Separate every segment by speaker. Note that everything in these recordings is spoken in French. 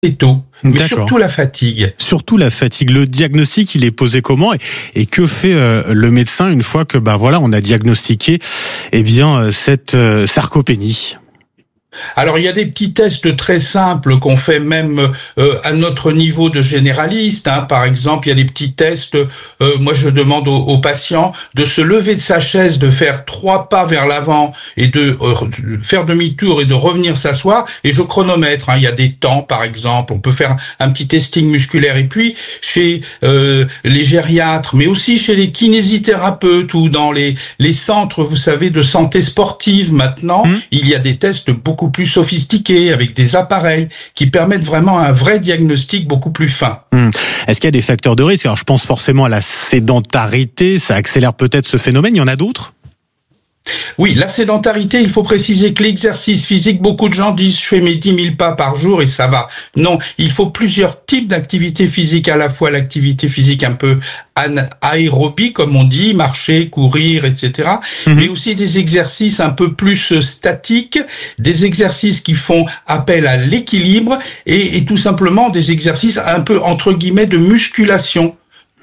Speaker 1: tôt, mais
Speaker 2: D'accord.
Speaker 1: surtout la fatigue.
Speaker 2: Surtout la fatigue. Le diagnostic, il est posé comment et que fait le médecin une fois que on a diagnostiqué cette sarcopénie?
Speaker 1: Alors il y a des petits tests très simples qu'on fait même à notre niveau de généraliste. Par exemple, il y a des petits tests. Moi, je demande aux patients de se lever de sa chaise, de faire 3 pas vers l'avant et de faire demi-tour et de revenir s'asseoir. Et je chronomètre. Il y a des temps, par exemple. On peut faire un petit testing musculaire. Et puis chez les gériatres, mais aussi chez les kinésithérapeutes ou dans les centres, vous savez, de santé sportive maintenant, il y a des tests beaucoup plus sophistiqués avec des appareils qui permettent vraiment un vrai diagnostic beaucoup plus fin.
Speaker 2: Est-ce qu'il y a des facteurs de risque? Alors je pense forcément à la sédentarité, ça accélère peut-être ce phénomène, il y en a d'autres?
Speaker 1: Oui, la sédentarité, il faut préciser que l'exercice physique, beaucoup de gens disent je fais mes 10 000 pas par jour et ça va. Non, il faut plusieurs types d'activités physiques, à la fois l'activité physique un peu aérobie, comme on dit, marcher, courir, etc. Mais aussi des exercices un peu plus statiques, des exercices qui font appel à l'équilibre et tout simplement des exercices un peu entre guillemets de musculation.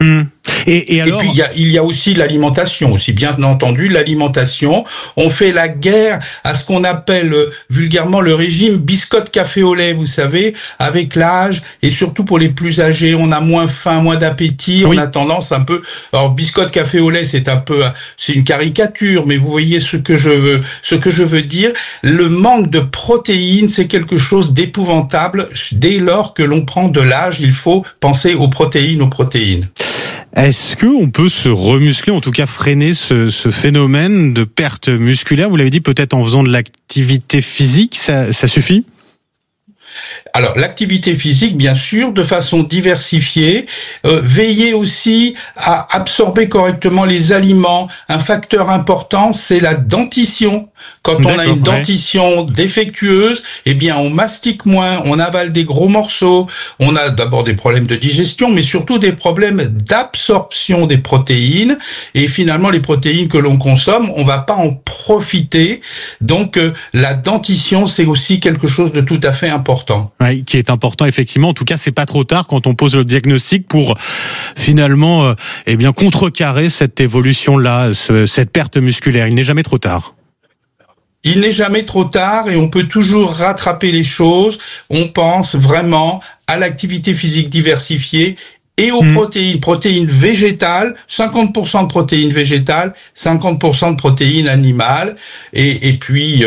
Speaker 2: Et alors...
Speaker 1: puis il y a aussi l'alimentation, aussi bien entendu l'alimentation. On fait la guerre à ce qu'on appelle vulgairement le régime biscotte café au lait, vous savez, avec l'âge et surtout pour les plus âgés, on a moins faim, moins d'appétit, on a tendance un peu. Alors biscotte café au lait, c'est une caricature, mais vous voyez ce que je veux dire. Le manque de protéines, c'est quelque chose d'épouvantable. Dès lors que l'on prend de l'âge, il faut penser aux protéines.
Speaker 2: Est-ce qu'on peut se remuscler, en tout cas freiner ce phénomène de perte musculaire? Vous l'avez dit, peut-être en faisant de l'activité physique, ça suffit?
Speaker 1: Alors, l'activité physique, bien sûr, de façon diversifiée. Veiller aussi à absorber correctement les aliments. Un facteur important, c'est la dentition. Quand on a une dentition défectueuse, on mastique moins, on avale des gros morceaux. On a d'abord des problèmes de digestion, mais surtout des problèmes d'absorption des protéines. Et finalement, les protéines que l'on consomme, on va pas en profiter. Donc, la dentition, c'est aussi quelque chose de tout à fait important.
Speaker 2: Oui, qui est important effectivement. En tout cas, c'est pas trop tard quand on pose le diagnostic pour finalement, contrecarrer cette évolution-là, cette perte musculaire. Il n'est jamais trop tard.
Speaker 1: Il n'est jamais trop tard et on peut toujours rattraper les choses. On pense vraiment à l'activité physique diversifiée et aux protéines végétales, 50% de protéines végétales, 50% de protéines animales. Et puis,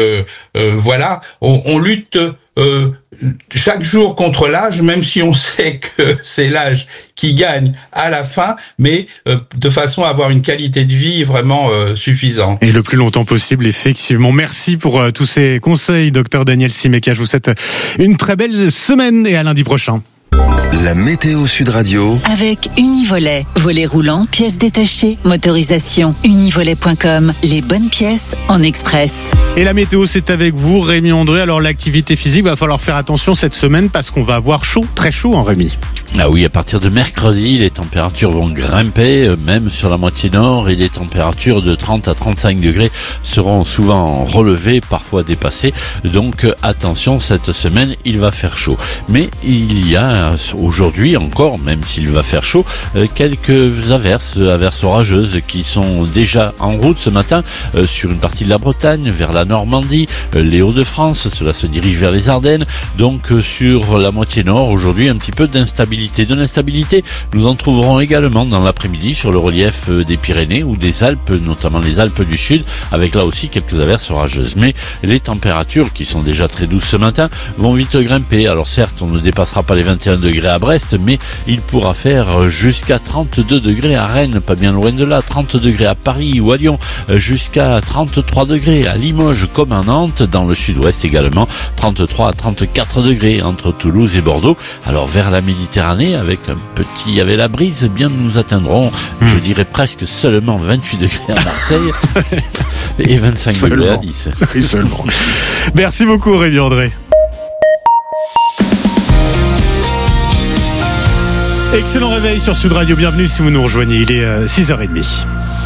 Speaker 1: on lutte chaque jour contre l'âge, même si on sait que c'est l'âge qui gagne à la fin, mais de façon à avoir une qualité de vie vraiment suffisante.
Speaker 2: Et le plus longtemps possible, effectivement. Merci pour tous ces conseils, docteur Daniel Simeka. Je vous souhaite une très belle semaine et à lundi prochain.
Speaker 3: La météo Sud Radio.
Speaker 4: Avec Univolet. Volet roulant, pièces détachées, motorisation. Univolet.com. Les bonnes pièces en express.
Speaker 2: Et la météo, c'est avec vous, Rémi André. Alors, l'activité physique, va falloir faire attention cette semaine parce qu'on va avoir chaud, très chaud, Rémi.
Speaker 5: Ah oui, à partir de mercredi, les températures vont grimper, même sur la moitié nord, et les températures de 30 à 35 degrés seront souvent relevées, parfois dépassées. Donc, attention, cette semaine, il va faire chaud. Mais il y a aujourd'hui encore, même s'il va faire chaud, quelques averses orageuses qui sont déjà en route ce matin sur une partie de la Bretagne, vers la Normandie, les Hauts-de-France, cela se dirige vers les Ardennes. Donc sur la moitié nord, aujourd'hui, un petit peu d'instabilité. De l'instabilité, nous en trouverons également dans l'après-midi sur le relief des Pyrénées ou des Alpes, notamment les Alpes du Sud, avec là aussi quelques averses orageuses. Mais les températures, qui sont déjà très douces ce matin, vont vite grimper. Alors certes, on ne dépassera pas les 21 degrés à Brest, mais il pourra faire jusqu'à 32 degrés à Rennes, pas bien loin de là, 30 degrés à Paris ou à Lyon, jusqu'à 33 degrés à Limoges comme à Nantes, dans le sud-ouest également, 33 à 34 degrés entre Toulouse et Bordeaux. Alors vers la Méditerranée, avec la brise, nous atteindrons, je dirais presque seulement 28 degrés à Marseille et 25 degrés à Nice.
Speaker 2: Oui, seulement. Merci beaucoup, Rémi André. Excellent réveil sur Sud Radio. Bienvenue si vous nous rejoignez. Il est 6h30.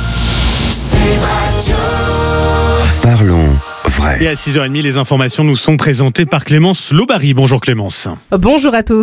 Speaker 3: Parlons vrai.
Speaker 2: Et à 6h30, les informations nous sont présentées par Clémence Lobary. Bonjour Clémence.
Speaker 6: Bonjour à tous.